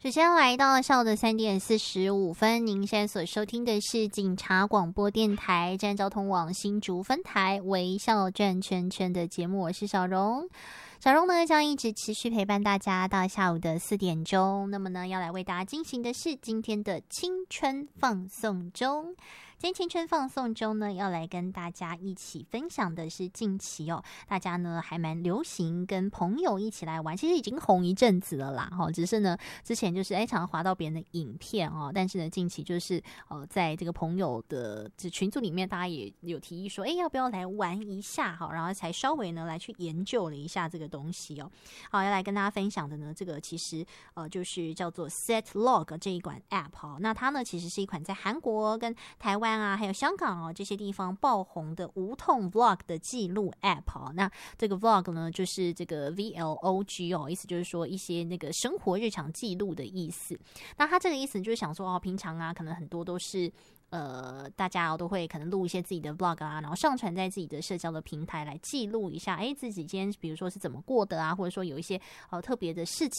时间来到下午的3:45，您现在所收听的是警察广播电台站交通网新竹分台微笑转圈圈的节目，我是小荣。小荣呢将一直持续陪伴大家到下午的4点钟。那么呢，要来为大家进行的是今天的青春放送中。今天青春放送中呢，要来跟大家一起分享的是近期大家呢还蛮流行跟朋友一起来玩，其实已经红一阵子了啦只是呢之前就是常常滑到别人的影片但是呢近期就是在这个朋友的群组里面，大家也有提议说要不要来玩一下然后才稍微呢来去研究了一下这个东西好，要来跟大家分享的呢，这个其实就是叫做 Setlog 这一款 App 那它呢其实是一款在韩国跟台湾还有香港这些地方爆红的无痛 Vlog 的记录 App 那这个 Vlog 呢就是这个 VLOG 意思就是说一些那个生活日常记录的意思。那它这个意思就是想说平常可能很多都是大家都会可能录一些自己的 vlog 然后上传在自己的社交的平台来记录一下自己今天比如说是怎么过的或者说有一些特别的事情